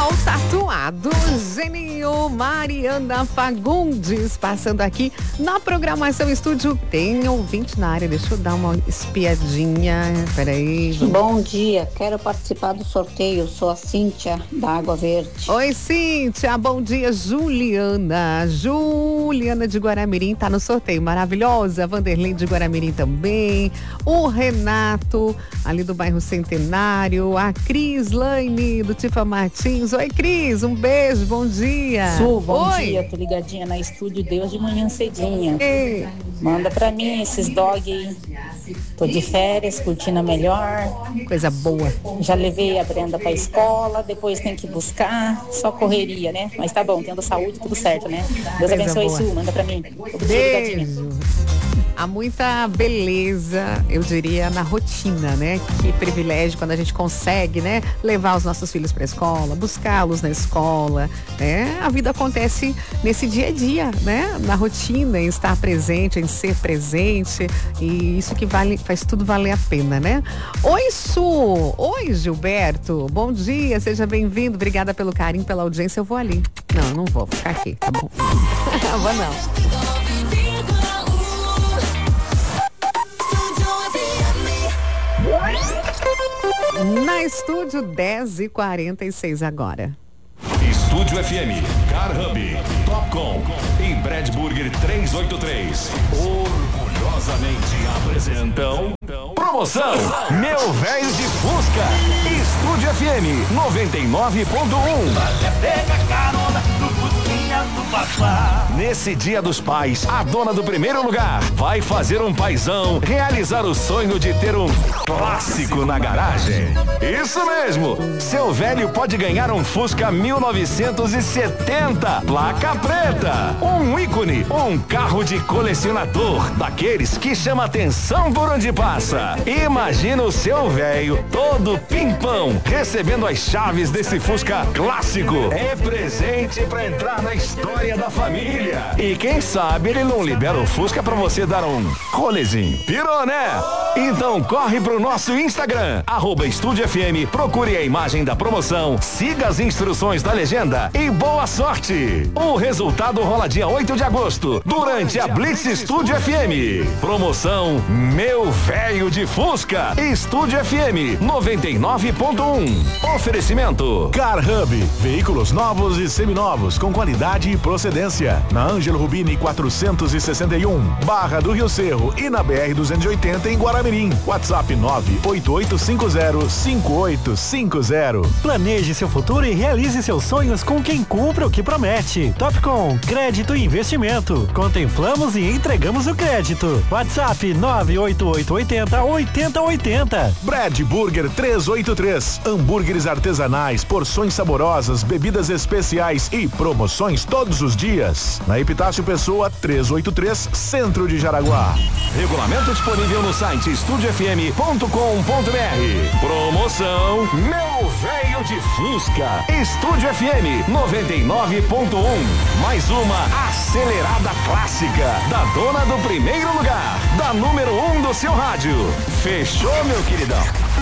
Ó, o tatuado Geninho Mariana Fagundes passando aqui na programação Estúdio. Tem ouvinte na área, deixa eu dar uma espiadinha. Peraí. Bom dia, quero participar do sorteio. Sou a Cíntia da Água Verde. Oi, Cíntia, bom dia. Juliana de Guaramirim tá no sorteio, maravilhosa. Vanderlei de Guaramirim também. O Renato, ali do bairro Centenário. A Cris Laine do Tifa Martins. Oi, Cris, um beijo, bom dia. Bom dia, tô ligadinha na Estúdio Deus de manhã cedinha. Ei. Manda pra mim esses dog aí. Tô de férias, curtindo a melhor. Coisa boa. Já levei a Brenda pra escola, depois tem que buscar, só correria, né? Mas tá bom, tendo saúde, tudo certo, né? Deus abençoe, Su, manda pra mim. Beijo. Há muita beleza, eu diria, na rotina, né? Que privilégio quando a gente consegue, né? Levar os nossos filhos para a escola, buscá-los na escola, né? A vida acontece nesse dia a dia, né? Na rotina, em estar presente, em ser presente, e isso que faz tudo valer a pena, né? Oi, Su! Oi, Gilberto! Bom dia, seja bem-vindo, obrigada pelo carinho, pela audiência, eu vou ali. Não, não vou ficar aqui, tá bom? Vou não. Na Estúdio 10h46 agora. Estúdio FM, Car Hub, Topcom e Brad Burger 383. Orgulhosamente apresentam promoção Meu Velho de Fusca. Estúdio FM 99.1. Pega a carona do Fusquinha do Papá. Nesse Dia dos Pais, a dona do primeiro lugar vai fazer um paizão realizar o sonho de ter um clássico na garagem. Isso mesmo! Seu velho pode ganhar um Fusca 1970, placa preta. Um ícone, um carro de colecionador, daqueles que chama atenção por onde passa. Imagina o seu velho todo pimpão, recebendo as chaves desse Fusca clássico. É presente pra entrar na história da família. E quem sabe ele não libera o Fusca pra você dar um rolezinho. Pirou, né? Então corre pro nosso Instagram, @Estúdio FM, procure a imagem da promoção, siga as instruções da legenda e boa sorte! O resultado rola dia 8 de agosto, durante a Blitz Estúdio FM. Promoção Meu Velho de Fusca, Estúdio FM 99.1. Oferecimento Car Hub, veículos novos e seminovos com qualidade e procedência. Na Ângelo Rubini 461, Barra do Rio Cerro e na BR 280 em Guaramirim. WhatsApp 988505850. Planeje seu futuro e realize seus sonhos com quem cumpre o que promete. Topcom, crédito e investimento. Contemplamos e entregamos o crédito. WhatsApp 98880-8080. Brad Burger 383, hambúrgueres artesanais, porções saborosas, bebidas especiais e promoções todos os dias. Na Epitácio Pessoa 383, Centro de Jaraguá. Regulamento disponível no site estudiofm.com.br. Promoção Meu Velho de Fusca. Estúdio FM 99.1. Mais uma acelerada clássica da dona do primeiro lugar, da número 1 do seu rádio. Fechou, meu queridão?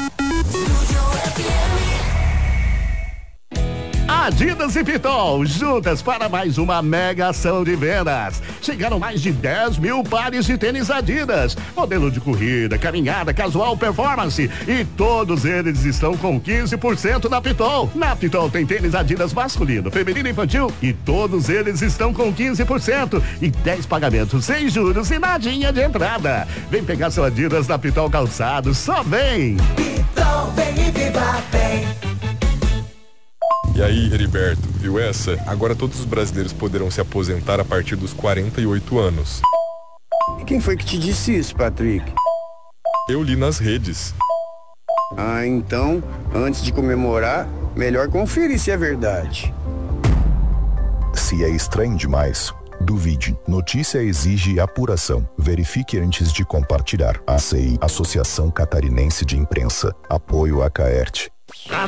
Adidas e Pitol, juntas para mais uma mega ação de vendas. Chegaram mais de 10 mil pares de tênis Adidas, modelo de corrida, caminhada, casual, performance, e todos eles estão com 15% na Pitol. Na Pitol tem tênis Adidas masculino, feminino e infantil, e todos eles estão com 15% e 10 pagamentos sem juros e nadinha de entrada. Vem pegar seu Adidas na Pitol Calçados, só vem! Pitol, vem e viva bem! E aí, Heriberto, viu essa? Agora todos os brasileiros poderão se aposentar a partir dos 48 anos. E quem foi que te disse isso, Patrick? Eu li nas redes. Ah, então, antes de comemorar, melhor conferir se é verdade. Se é estranho demais, duvide. Notícia exige apuração. Verifique antes de compartilhar. ACI, Associação Catarinense de Imprensa. Apoio a Caerte.